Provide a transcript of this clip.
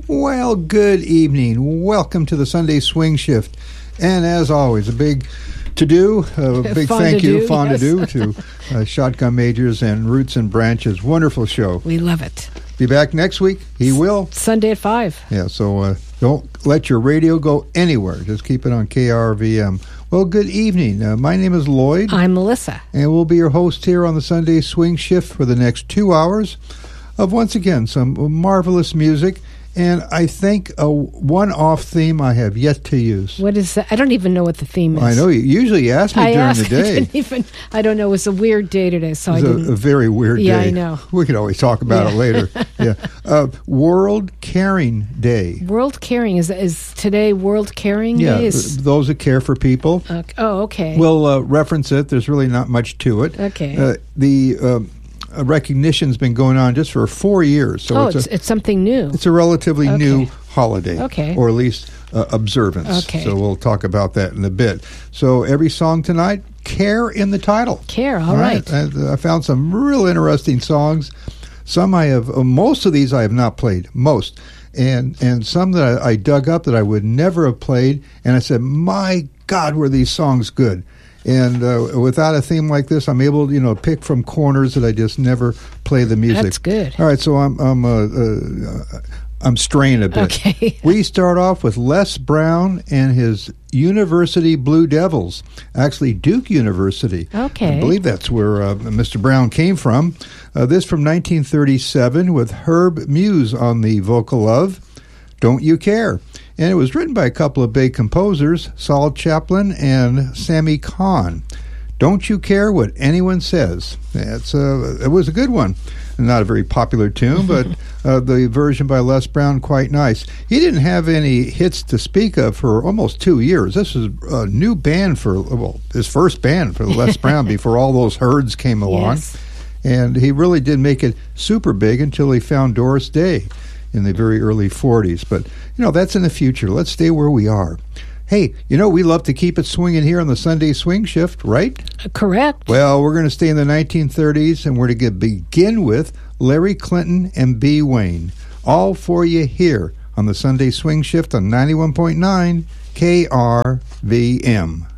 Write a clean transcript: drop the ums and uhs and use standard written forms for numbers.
Well, good evening. Welcome to the Sunday Swing Shift. And as always, a big to-do, a big thank you, fondue to Shotgun Majors and Roots and Branches. Wonderful show. We love it. Be back next week. He will. Sunday at 5. Yeah, so don't let your radio go anywhere. Just keep it on KRVM. Well, good evening. My name is Lloyd. I'm Melissa. And we'll be your host here on the Sunday Swing Shift for the next 2 hours of, once again, some marvelous music. And I think a one-off theme I have yet to use. What is that? I don't even know what the theme is. I know. You usually ask me during the day. I don't know. It was a weird day today, so I didn't. A very weird day. Yeah, I know. We could always talk about it later. Yeah. World Caring Day. World Caring. Is today World Caring Day? Yeah, those that care for people. Okay. Oh, okay. We'll reference it. There's really not much to it. Okay. The recognition's been going on just for 4 years. So it's something new. It's a relatively new holiday. Okay. Or at least observance. Okay. So we'll talk about that in a bit. So every song tonight, care in the title. Care, all right. I found some real interesting songs. Some I have, most of these I have not played, most. And some that I dug up that I would never have played. And I said, my God, were these songs good. And without a theme like this, I'm able to, pick from corners that I just never play the music. That's good. All right, so I'm straying a bit. Okay. We start off with Les Brown and his University Blue Devils, actually Duke University. Okay. I believe that's where Mr. Brown came from. This from 1937 with Herb Muse on the vocal of Don't You Care. And it was written by a couple of big composers, Saul Chaplin and Sammy Kahn. Don't You Care What Anyone Says. It was a good one. Not a very popular tune, but the version by Les Brown, quite nice. He didn't have any hits to speak of for almost 2 years. This was a new band his first band for Les Brown before all those herds came along. Yes. And he really did make it super big until he found Doris Day in the very early 40s. But, that's in the future. Let's stay where we are. Hey, we love to keep it swinging here on the Sunday Swing Shift, right? Correct. Well, we're going to stay in the 1930s, and we're going to begin with Larry Clinton and B. Wayne. All for you here on the Sunday Swing Shift on 91.9 KRVM.